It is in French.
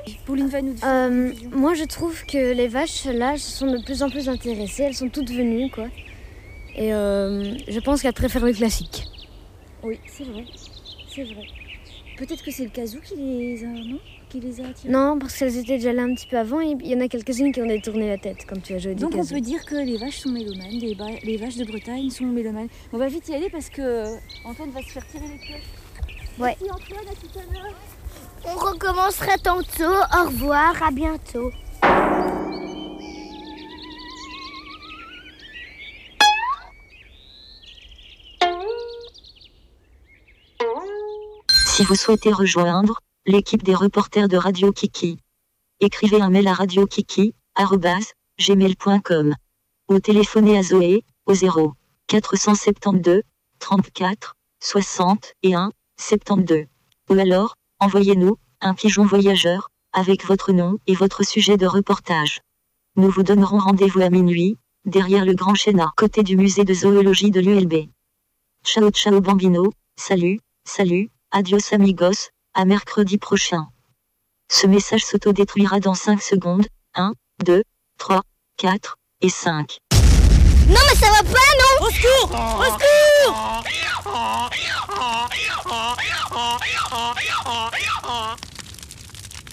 Pauline va nous dire. Moi, je trouve que les vaches, là, sont de plus en plus intéressées. Elles sont toutes venues, quoi. Et je pense qu'elles préfèrent le classique. Oui, c'est vrai. C'est vrai. Peut-être que c'est le casou qui les a, non ? Qui les a attirées. Non, parce qu'elles étaient déjà là un petit peu avant et il y en a quelques-unes qui ont détourné la tête, comme tu as joué du Donc casou. on peut dire que les vaches sont mélomanes, les vaches de Bretagne sont mélomanes. On va vite y aller parce que Antoine va se faire tirer les cloches. Ouais. Merci Antoine, à tout à l'heure. On recommencera tantôt. Au revoir, à bientôt. Si vous souhaitez rejoindre l'équipe des reporters de Radio Kiki, écrivez un mail à radiokiki@gmail.com ou téléphonez à Zoé au 0 472 34 61 72. Ou alors, envoyez-nous un pigeon voyageur avec votre nom et votre sujet de reportage. Nous vous donnerons rendez-vous à minuit, derrière le grand chêne à côté du musée de zoologie de l'ULB. Ciao ciao bambino, salut, adios amigos, à mercredi prochain. Ce message s'autodétruira dans 5 secondes. 1, 2, 3, 4 et 5. Non mais ça va pas, non ? Au secours ! Au secours !